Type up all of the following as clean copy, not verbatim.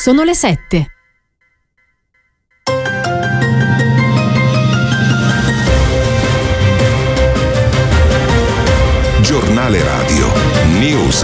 Sono le 7. Giornale Radio News.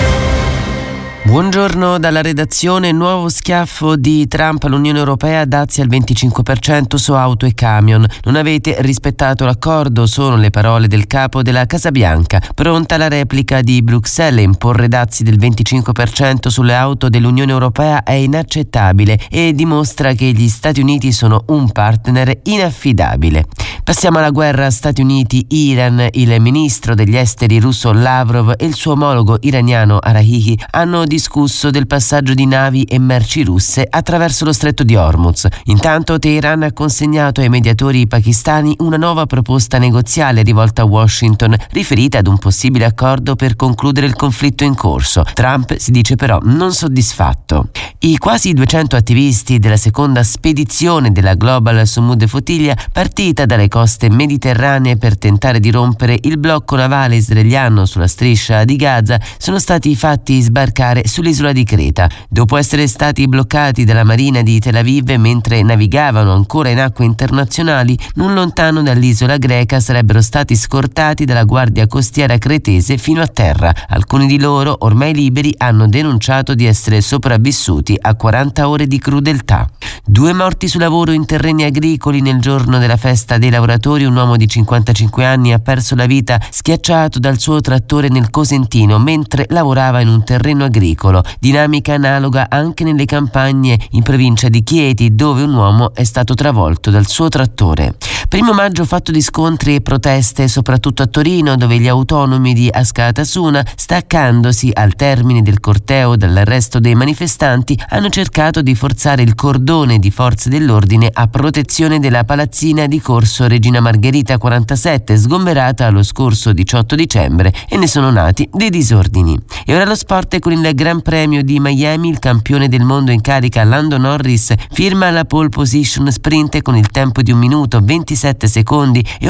Buongiorno dalla redazione. Nuovo schiaffo di Trump all'Unione Europea, dazi al 25% su auto e camion. Non avete rispettato l'accordo, sono le parole del capo della Casa Bianca. Pronta la replica di Bruxelles. Imporre dazi del 25% sulle auto dell'Unione Europea è inaccettabile e dimostra che gli Stati Uniti sono un partner inaffidabile. Passiamo alla guerra Stati Uniti-Iran. Il ministro degli esteri russo Lavrov e il suo omologo iraniano Araghchi hanno discusso del passaggio di navi e merci russe attraverso lo stretto di Hormuz. Intanto Teheran ha consegnato ai mediatori pakistani una nuova proposta negoziale rivolta a Washington, riferita ad un possibile accordo per concludere il conflitto in corso. Trump si dice però non soddisfatto. I quasi 200 attivisti della seconda spedizione della Global Sumud Flotilla, partita dalle coste mediterranee per tentare di rompere il blocco navale israeliano sulla striscia di Gaza, sono stati fatti sbarcare sull'isola di Creta. Dopo essere stati bloccati dalla marina di Tel Aviv mentre navigavano ancora in acque internazionali, non lontano dall'isola greca sarebbero stati scortati dalla guardia costiera cretese fino a terra. Alcuni di loro, ormai liberi, hanno denunciato di essere sopravvissuti a 40 ore di crudeltà. 2 morti sul lavoro in terreni agricoli nel giorno della festa dei lavoratori. Un uomo di 55 anni ha perso la vita schiacciato dal suo trattore nel Cosentino mentre lavorava in un terreno agricolo. Dinamica analoga anche nelle campagne in provincia di Chieti, dove un uomo è stato travolto dal suo trattore. 1 maggio fatto di scontri e proteste, soprattutto a Torino, dove gli autonomi di Askatasuna, staccandosi al termine del corteo dall'arresto dei manifestanti, hanno cercato di forzare il cordone di forze dell'ordine a protezione della palazzina di Corso Regina Margherita 47, sgomberata lo scorso 18 dicembre, e ne sono nati dei disordini. E ora lo sport con il Gran Premio di Miami. Il campione del mondo in carica Lando Norris firma la pole position sprint con il tempo di 1 minuto 27 secondi e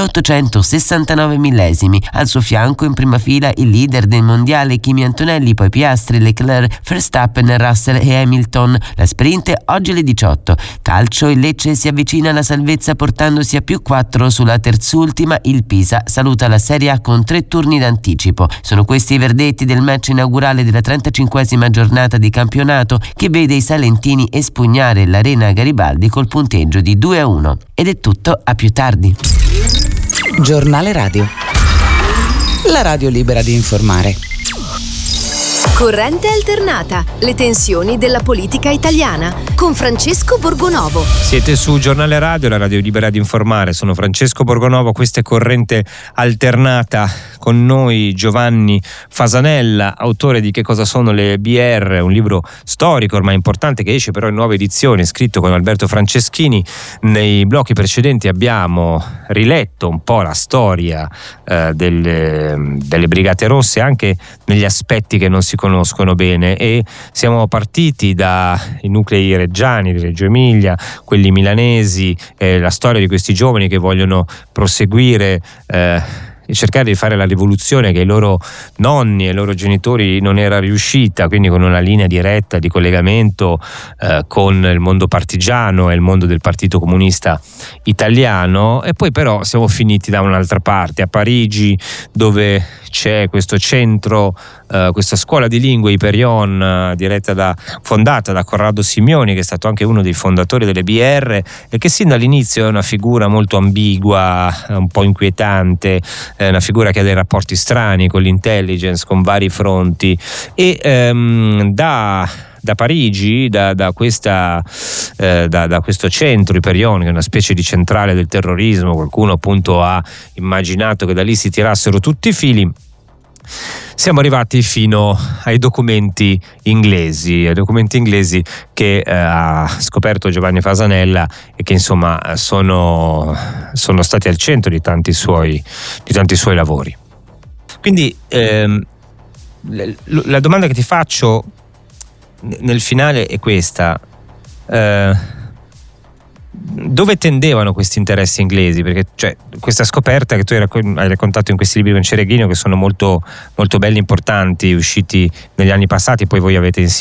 869 millesimi. Al suo fianco in prima fila il leader del mondiale Kimi Antonelli, poi Piastri, Leclerc, Verstappen, Russell e Hamilton. La sprint oggi alle 18. Calcio, il Lecce si avvicina alla salvezza portandosi a +4 sulla terzultima. Il Pisa saluta la Serie A con 3 turni d'anticipo. Sono questi i verdetti del match inaugurale della 35esima giornata di campionato, che vede i salentini espugnare l'Arena Garibaldi col punteggio di 2-1. Ed è tutto, a più tardi. Giornale Radio. La radio libera di informare. Corrente alternata. Le tensioni della politica italiana. Con Francesco Borgonovo. Siete su Giornale Radio, la radio libera di informare. Sono Francesco Borgonovo, questa è Corrente alternata. Con noi Giovanni Fasanella, autore di Che cosa sono le BR, un libro storico ormai importante che esce però in nuova edizione, scritto con Alberto Franceschini. Nei blocchi precedenti abbiamo riletto un po' la storia delle Brigate Rosse, anche negli aspetti che non si conoscono bene, e siamo partiti dai nuclei reggiani di Reggio Emilia, quelli milanesi, la storia di questi giovani che vogliono proseguire e cercare di fare la rivoluzione che ai loro nonni e ai loro genitori non era riuscita, quindi con una linea diretta di collegamento con il mondo partigiano e il mondo del Partito Comunista Italiano. E poi però siamo finiti da un'altra parte, a Parigi, dove c'è questo centro, questa scuola di lingue Hyperion, fondata da Corrado Simioni, che è stato anche uno dei fondatori delle BR, e che sin dall'inizio è una figura molto ambigua, un po' inquietante, una figura che ha dei rapporti strani con l'intelligence, con vari fronti. E da Parigi, da questo centro Hyperion, che è una specie di centrale del terrorismo, qualcuno appunto ha immaginato che da lì si tirassero tutti i fili, siamo arrivati fino ai documenti inglesi che ha scoperto Giovanni Fasanella e che insomma sono stati al centro di tanti suoi lavori. Quindi la domanda che ti faccio nel finale è questa: dove tendevano questi interessi inglesi? Perché questa scoperta che tu hai raccontato in questi libri con Cereghino, che sono molto, molto belli, importanti, usciti negli anni passati, poi voi avete